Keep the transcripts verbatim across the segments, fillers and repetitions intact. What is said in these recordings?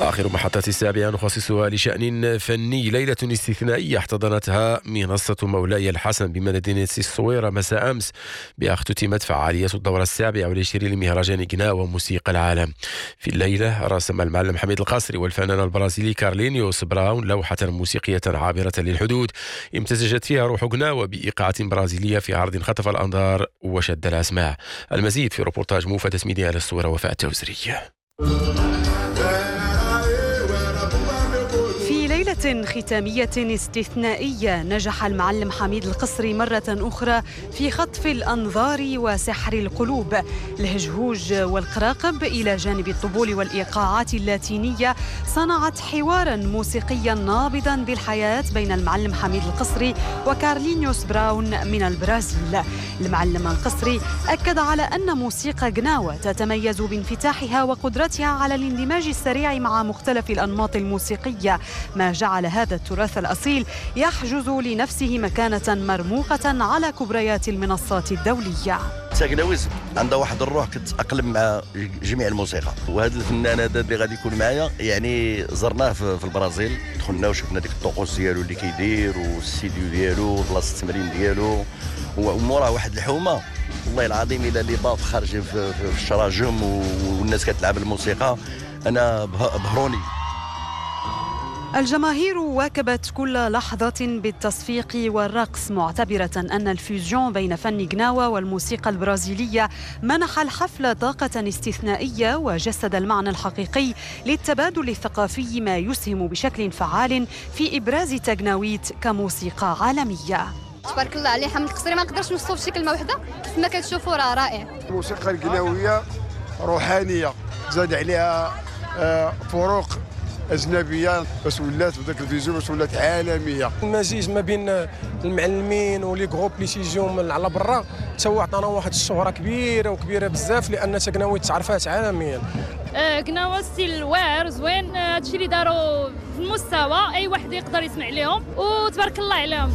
آخر محطة السابعة نخصصها لشأن فني. ليلة استثنائية احتضنتها منصة مولاي الحسن بمدينة الصويرة مساء أمس، بها اختتمت فعاليات الدورة السابعة والعشرين لمهرجان غناء وموسيقى العالم. في الليلة رسم المعلم حميد القصري والفنان البرازيلي كارلينيوس براون لوحة موسيقية عابرة للحدود امتزجت فيها روح غناء بإيقاعات برازيلية في عرض خطف الأنظار وشد الأسماع. المزيد في روبورتاج موفدة ميديا على الصورة وفاء التوزري. في ليلة ختامية استثنائية نجح المعلم حميد القصري مرة أخرى في خطف الأنظار وسحر القلوب. الهجهوج والقراقب إلى جانب الطبول والإيقاعات اللاتينية صنعت حوارا موسيقيا نابضا بالحياة بين المعلم حميد القصري وكارلينيوس براون من البرازيل. المعلم القصري أكد على أن موسيقى غناوة تتميز بانفتاحها وقدرتها على الاندماج السريع مع مختلف الأنماط الموسيقية، ما جعل هذا التراث الأصيل يحجز لنفسه مكانة مرموقة على كبريات المنصات الدولية. تاغناويز عنده واحد الروح كتأقلم مع جميع الموسيقى، وهذا الفنان هذا اللي غادي يكون معايا يعني زرناه في البرازيل، دخلنا وشفنا ديك الطقوس ديالو اللي كيدير والاستديو ديالو وبلاصه التمرين ديالو، وموراه واحد الحومه والله العظيم الى اللي باط خارج في الشراجم والناس كتلعب الموسيقى. انا بهروني. الجماهير واكبت كل لحظة بالتصفيق والرقص، معتبرة أن الفيوزيون بين فن غناوة والموسيقى البرازيلية منح الحفل طاقة استثنائية وجسد المعنى الحقيقي للتبادل الثقافي، ما يسهم بشكل فعال في إبراز تاغناويت كموسيقى عالمية. تبارك الله عليه حميد القصري، ما نقدرش نوصف شي كلمة واحدة، كما كتشوفوا راه رائع. الموسيقى الغناوية روحانية زاد عليها فروق أجنبية باش ولات بداك الفيزيو باش ولات عالمية. المزيج ما بين المعلمين ولي جروب لي تيجيو من على برا تا هو عطانا واحد الشهرة كبيرة وكبيرة بزاف، لأن تاغناويت تعرفات عالميا. غناوة ستيل واعر زوين، هادشي اللي داروا في المستوى أي واحد يقدر يسمع لهم وتبارك الله عليهم.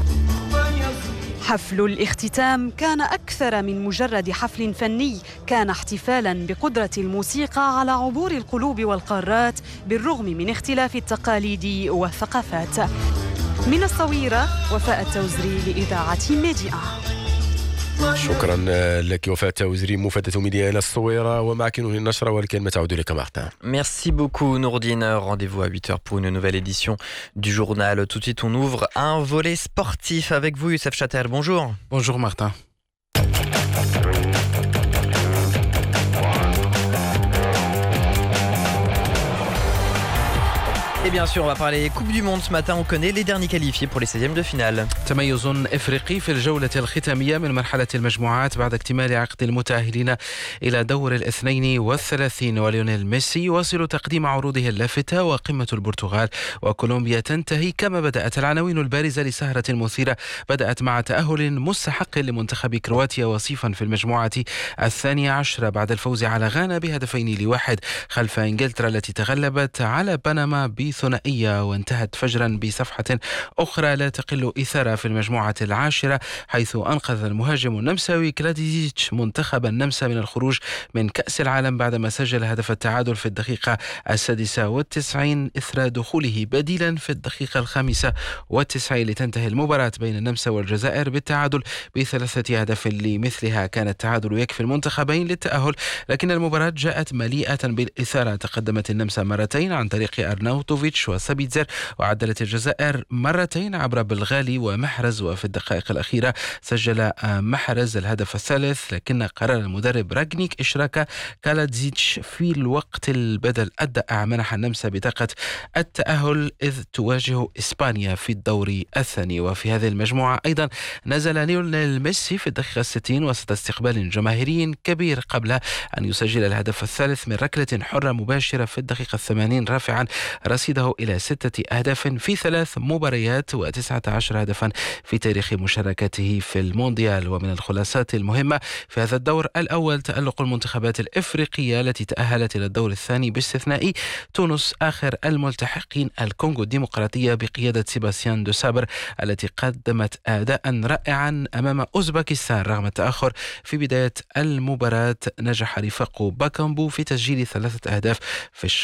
حفل الاختتام كان أكثر من مجرد حفل فني، كان احتفالا بقدرة الموسيقى على عبور القلوب والقارات بالرغم من اختلاف التقاليد والثقافات. من الصويرة وفاء التوزري لإذاعة ميديا. شكرا لك وفاء التوزري، مفادة ميديا إلى الصويرة. ومعك نهي النشرة والكلمة تعود لك مارتن. Merci beaucoup Nourdine. Rendez-vous à huit heures pour une nouvelle édition du journal. Tout de suite on ouvre un volet sportif avec vous Youssef Chater. Bonjour. Bonjour Martin. Et bien sûr on va parler Coupe du Monde ce matin. On connaît les derniers qualifiés pour les seizièmes de finale. تميز إفريقي في الجولة الختامية من مرحلة المجموعات بعد اكتمال عقد المتأهلين إلى دور الاثنين والثلاثين. وليونيل ميسي يواصل تقديم عروضه اللافتة، وقمة البرتغال وكولومبيا تنتهي كما بدأت. العناوين البارزة لسهرة مثيرة بدأت مع تأهل مستحق لمنتخب كرواتيا وصيفا في المجموعة الثانية عشرة بعد الفوز على غانا بهدفين لواحد خلف إنجلترا التي تغلبت على بنما بثنائية، وانتهت فجرا بصفحة أخرى لا تقل إثارة في المجموعة العاشرة، حيث أنقذ المهاجم النمساوي كلاديزيتش منتخب النمسا من الخروج من كأس العالم بعدما سجل هدف التعادل في الدقيقة السادسة والتسعين إثر دخوله بديلا في الدقيقة الخامسة والتسعين لتنتهي المباراة بين النمسا والجزائر بالتعادل بثلاثة أهداف لمثلها. كان التعادل يكفي المنتخبين للتأهل، لكن المباراة جاءت مليئة بالإثارة. تقدمت النمسا مرتين عن طريق أرناوتوفيتش وسابيتزر، وعدلت الجزائر مرتين عبر بلغالي ومحرز، وفي الدقائق الأخيرة سجل محرز الهدف الثالث، لكن قرر المدرب راغنيك إشراك كالادزيتش في الوقت البدل أدى منح النمسا بطاقة التأهل إذ تواجه إسبانيا في الدور الثاني. وفي هذه المجموعة أيضا نزل ليونيل ميسي في الدقيقة الستين وسط استقبال جماهيري كبير قبل أن يسجل الهدف الثالث من ركلة حرة مباشرة في الدقيقة الثمانين، رافعا رصيده إلى ستة أهداف في ثلاث مباريات وتسعة عشر هدفا في تاريخ مشاركته في المونديال. ومن الخلاصات المهمة في هذا الدور الأول تألق المنتخبات الإفريقية التي تأهلت إلى الدور الثاني باستثناء تونس آخر الملتحقين الكونغو الديمقراطية بقيادة سيباستيان دو سابر التي قدمت أداء رائعا أمام أوزبكستان رغم التأخر في بداية المباراة. نجح رفاق باكامبو في تسجيل ثلاثة أهداف في الشوط